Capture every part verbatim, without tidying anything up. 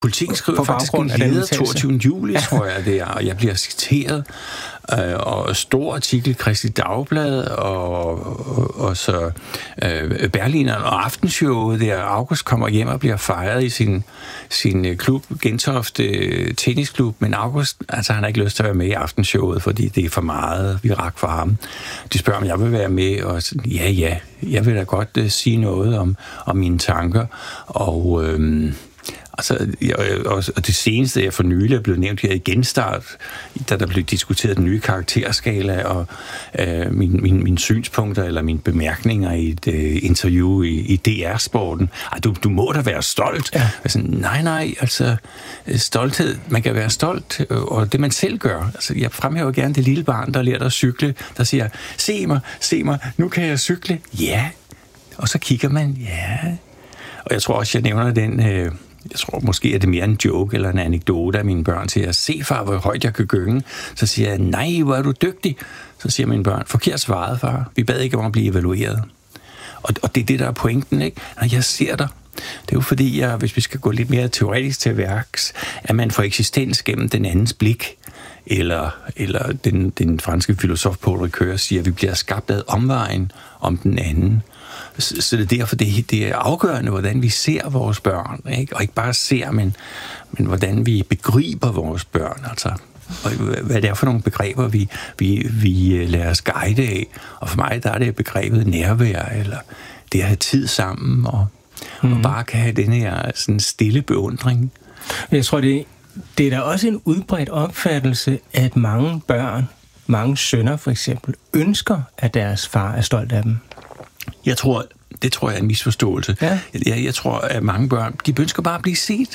Politikken skriver faktisk en leder toogtyvende juli, tror jeg det er, og jeg bliver citeret, øh, og stor artikel i Kristi Dagblad, og, og, og så øh, Berlineren og Aftenshowet, der August kommer hjem og bliver fejret i sin, sin klub, Gentofte Tennisklub, men August, altså han har ikke lyst til at være med i Aftenshowet, fordi det er for meget virak for ham. De spørger, om jeg vil være med, og så, ja, ja, jeg vil da godt uh, sige noget om, om mine tanker, og... Øh, Altså, og det seneste, jeg for nylig er blevet nævnt her i Genstart, da der blev diskuteret den nye karakterskala og øh, mine min, min synspunkter eller mine bemærkninger i et øh, interview i, i D R-sporten. Ej, du, du må da være stolt. Ja. Altså, nej, nej, altså stolthed, man kan være stolt, og det man selv gør. Altså, jeg fremhæver gerne det lille barn, der lærer at cykle, der siger, se mig, se mig, nu kan jeg cykle. Ja, og så kigger man, ja. Og jeg tror også, jeg nævner den... Øh, Jeg tror måske, at det er mere en joke eller en anekdote af mine børn til at se, far, hvor højt jeg kan gynge. Så siger jeg, nej, hvor er du dygtig. Så siger mine børn, forkert svaret, far. Vi bad ikke om at blive evalueret. Og, og det er det, der er pointen, ikke? Når jeg ser dig. Det er jo fordi, jeg, hvis vi skal gå lidt mere teoretisk til værks, at man får eksistens gennem den andens blik. Eller, eller den, den franske filosof Paul Ricoeur siger, at vi bliver skabt af omvejen om den anden. Så det er derfor, det, det er afgørende, hvordan vi ser vores børn, ikke? Og ikke bare ser, men, men hvordan vi begriber vores børn, altså. Og hvad det er for nogle begreber, vi, vi, vi lader os guide af. Og for mig, der er det begrebet nærvær, eller det at have tid sammen, og, mm. og bare kan have den her sådan stille beundring. Jeg tror, det, det er da også en udbredt opfattelse, at mange børn, mange sønner for eksempel, ønsker, at deres far er stolt af dem. Jeg tror, det tror jeg er en misforståelse. Ja. Jeg, jeg tror, at mange børn, de ønsker bare at blive set.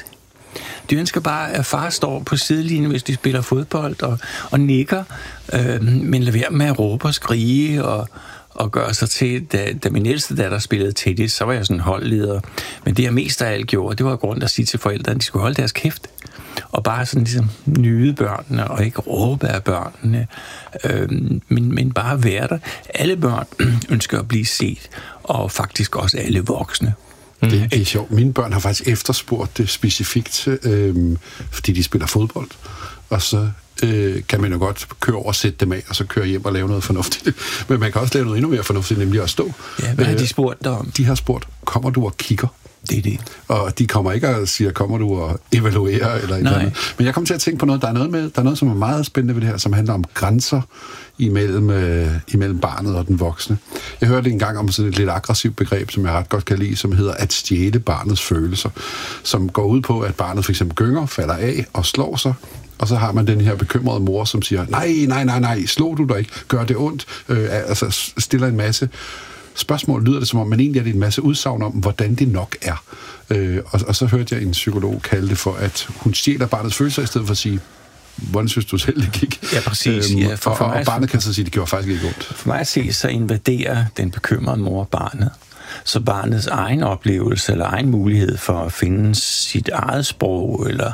De ønsker bare, at far står på sidelinjen, hvis de spiller fodbold, og, og nikker, øh, men lad være med at råbe og skrige, og, og gøre sig til. Da, da min ældste datter spillede tennis, så var jeg sådan en holdleder. Men det, jeg mest af alt gjorde, det var grund at sige til forældrene, at de skulle holde deres kæft. Og bare sådan ligesom nyde børnene, og ikke råbe af børnene, øh, men, men bare være der. Alle børn ønsker at blive set, og faktisk også alle voksne. Det, det er sjovt. Mine børn har faktisk efterspurgt det specifikt, øh, fordi de spiller fodbold. Og så øh, kan man jo godt køre over og sætte dem af, og så køre hjem og lave noget fornuftigt. Men man kan også lave noget endnu mere fornuftigt, nemlig at stå. Ja, hvad har de spurgt dig om? De har spurgt, kommer du og kigger? Det er det. Og de kommer ikke og siger, kommer du og evaluerer eller et eller andet. Men jeg kommer til at tænke på noget, der er noget med, der er noget, som er meget spændende ved det her, som handler om grænser imellem, øh, imellem barnet og den voksne. Jeg hørte engang om sådan et lidt aggressivt begreb, som jeg ret godt kan lide, som hedder at stjæle barnets følelser, som går ud på, at barnet for eksempel gynger, falder af og slår sig, og så har man den her bekymrede mor, som siger, nej, nej, nej, nej, slog du dig ikke, gør det ondt, øh, altså stiller en masse spørgsmål, lyder det som om, men egentlig er det en masse udsagn om, hvordan det nok er. Øh, og, og så hørte jeg en psykolog kalde det for, at hun stjæler barnets følelser, i stedet for at sige, hvordan synes du selv, det gik? Ja, præcis. Øhm, ja, for, for og, og barnet kan så sige, det gjorde faktisk ikke ondt. For mig at se, så invaderer den bekymrede mor barnet. Så barnets egen oplevelse eller egen mulighed for at finde sit eget sprog eller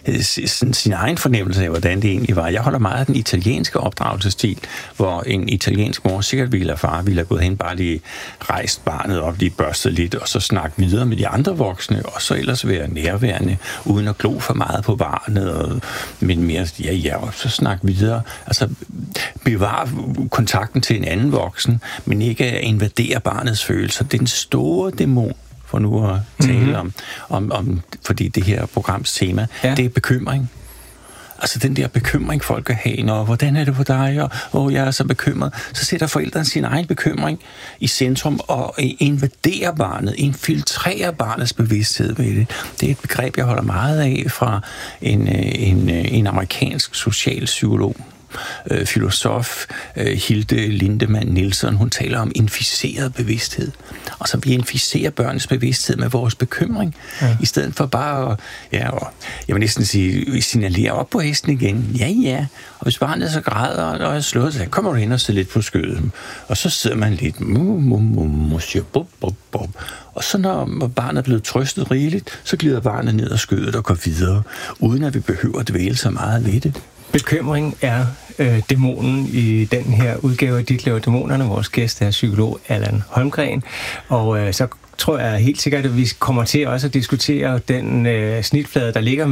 sin, sin egen fornemmelse af, hvordan det egentlig var. Jeg holder meget af den italienske opdragelsesstil, hvor en italiensk mor sikkert ville, eller far ville have gået hen, bare lige rejst barnet op, lige børstet lidt, og så snakke videre med de andre voksne, og så ellers være nærværende, uden at glo for meget på barnet, og, men mere, ja, ja, og så snakke videre. Altså, bevare kontakten til en anden voksen, men ikke at invadere barnets følelser. Det er den store dæmon, for nu at tale mm-hmm. om, om, om, fordi det her programs tema, ja. Det er bekymring. Altså den der bekymring, folk kan have, når hvordan er det for dig, og oh, jeg er så bekymret, så sætter forældrene sin egen bekymring i centrum og invaderer barnet, infiltrerer barnets bevidsthed med det. Det er et begreb, jeg holder meget af fra en, en, en amerikansk socialpsykolog. Øh, filosof øh, Hilde Lindemann Nielsen, hun taler om inficeret bevidsthed. Og så vi inficerer børnenes bevidsthed med vores bekymring, ja. I stedet for bare at, ja, og, jeg vil næsten sige, signalere op på hesten igen. Ja, ja. Og hvis barnet så græder og er slået, så kommer du hen og sidder lidt på skødet. Og så sidder man lidt, mu, mu, mu, monsieur, bop, bop, bop. Og så når barnet er blevet trøstet rigeligt, så glider barnet ned ad skødet og går videre, uden at vi behøver at dvæle så meget ved det. Bekymring er øh, dæmonen i den her udgave af Dit Laver Dæmonerne. Vores gæst er psykolog Allan Holmgreen. Og øh, så tror jeg helt sikkert, at vi kommer til også at diskutere den øh, snitflade, der ligger